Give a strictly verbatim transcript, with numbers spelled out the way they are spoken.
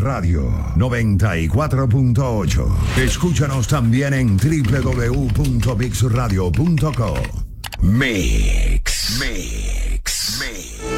Radio noventa y cuatro punto ocho. Escúchanos también en doble u doble u doble u punto mix radio punto com. Mix, Mix, Mix.